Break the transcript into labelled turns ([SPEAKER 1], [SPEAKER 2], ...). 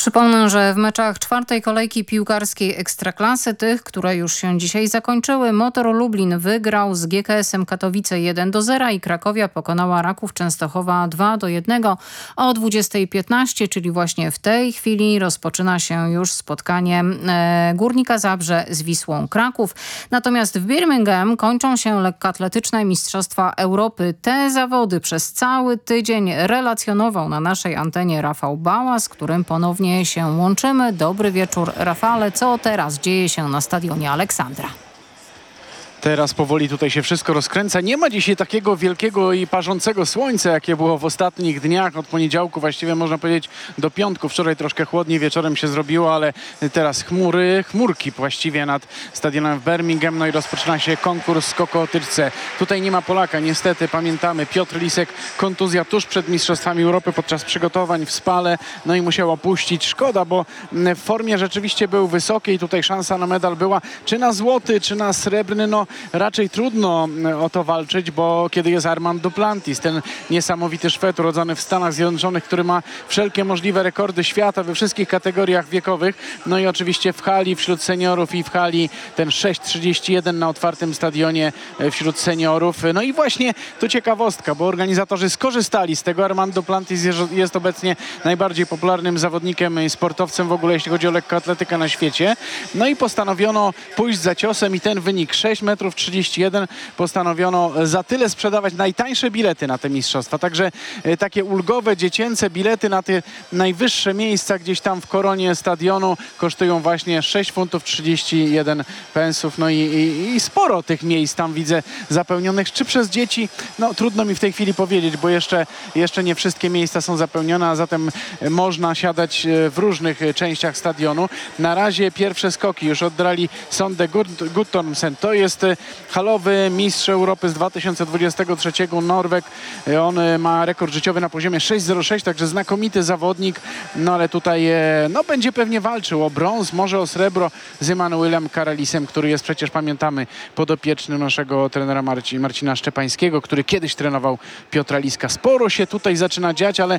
[SPEAKER 1] Przypomnę, że w meczach czwartej kolejki piłkarskiej Ekstraklasy, tych, które już się dzisiaj zakończyły, Motor Lublin wygrał z GKS-em Katowice 1-0 i Krakowia pokonała Raków Częstochowa 2-1. O 20:15, czyli właśnie w tej chwili, rozpoczyna się już spotkanie Górnika Zabrze z Wisłą Kraków. Natomiast w Birmingham kończą się lekkoatletyczne Mistrzostwa Europy. Te zawody przez cały tydzień relacjonował na naszej antenie Rafał Bała, z którym ponownie się łączymy. Dobry wieczór, Rafale. Co teraz dzieje się na stadionie Aleksandra?
[SPEAKER 2] Teraz powoli tutaj się wszystko rozkręca. Nie ma dzisiaj takiego wielkiego i parzącego słońca, jakie było w ostatnich dniach. Od poniedziałku właściwie można powiedzieć do piątku. Wczoraj troszkę chłodniej wieczorem się zrobiło, ale teraz chmurki właściwie nad stadionem w Birmingham. No i rozpoczyna się konkurs skoku o tyczce. Tutaj nie ma Polaka, niestety, pamiętamy. Piotr Lisek, kontuzja tuż przed Mistrzostwami Europy podczas przygotowań w Spale. No i musiał opuścić. Szkoda, bo w formie rzeczywiście był wysoki i tutaj szansa na medal była. Czy na złoty, czy na srebrny, no raczej trudno o to walczyć, bo kiedy jest Armand Duplantis, ten niesamowity Szwed urodzony w Stanach Zjednoczonych, który ma wszelkie możliwe rekordy świata we wszystkich kategoriach wiekowych, no i oczywiście w hali wśród seniorów i w hali ten 6,31 na otwartym stadionie wśród seniorów. No i właśnie tu ciekawostka, bo organizatorzy skorzystali z tego. Armand Duplantis jest obecnie najbardziej popularnym zawodnikiem i sportowcem w ogóle, jeśli chodzi o lekkoatletykę na świecie. No i postanowiono pójść za ciosem i ten wynik 6,31 postanowiono za tyle sprzedawać najtańsze bilety na te mistrzostwa. Także takie ulgowe, dziecięce bilety na te najwyższe miejsca gdzieś tam w koronie stadionu kosztują właśnie 6 funtów 31 pensów. No i sporo tych miejsc tam widzę zapełnionych. Czy przez dzieci? No trudno mi w tej chwili powiedzieć, bo jeszcze nie wszystkie miejsca są zapełnione, a zatem można siadać w różnych częściach stadionu. Na razie pierwsze skoki już oddrali Sonde Guttormsen. To jest halowy mistrz Europy z 2023, Norweg. On ma rekord życiowy na poziomie 6,06, także znakomity zawodnik. No ale tutaj no, będzie pewnie walczył o brąz, może o srebro z Emanuelem Karalisem, który jest przecież, pamiętamy, podopiecznym naszego trenera Marcina Szczepańskiego, który kiedyś trenował Piotra Liska. Sporo się tutaj zaczyna dziać, ale